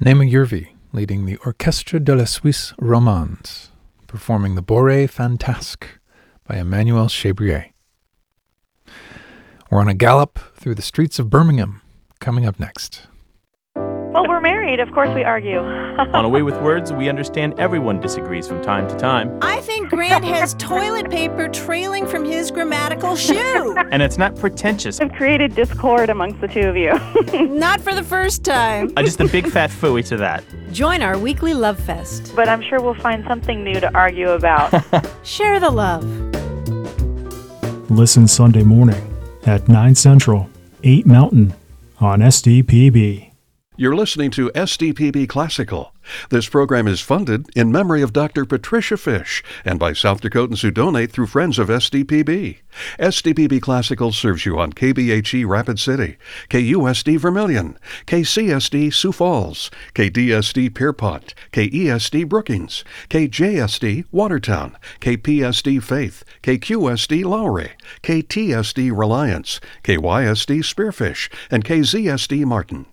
Nema Yervi, leading the Orchestre de la Suisse Romande, performing the Bourrée Fantasque by Emmanuel Chabrier. We're on a gallop through the streets of Birmingham, coming up next. Well, we're married. Of course we argue. On A Way with Words, we understand everyone disagrees from time to time. I think Grant has toilet paper trailing from his grammatical shoe. And it's not pretentious. I've created discord amongst the two of you. Not for the first time. Just a big fat phooey to that. Join our weekly love fest. But I'm sure we'll find something new to argue about. Share the love. Listen Sunday morning at 9 Central, 8 Mountain on SDPB. You're listening to SDPB Classical. This program is funded in memory of Dr. Patricia Fish and by South Dakotans who donate through Friends of SDPB. SDPB Classical serves you on KBHE Rapid City, KUSD Vermilion, KCSD Sioux Falls, KDSD Pierpont, KESD Brookings, KJSD Watertown, KPSD Faith, KQSD Lowry, KTSD Reliance, KYSD Spearfish, and KZSD Martin.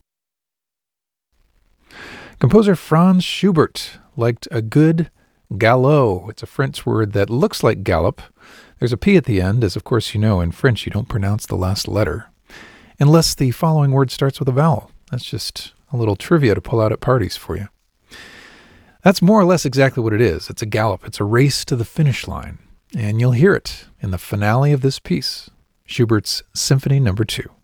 Composer Franz Schubert liked a good galop. It's a French word that looks like gallop. There's a P at the end, as of course you know in French you don't pronounce the last letter, unless the following word starts with a vowel. That's just a little trivia to pull out at parties for you. That's more or less exactly what it is. It's a gallop. It's a race to the finish line. And you'll hear it in the finale of this piece, Schubert's Symphony No. 2.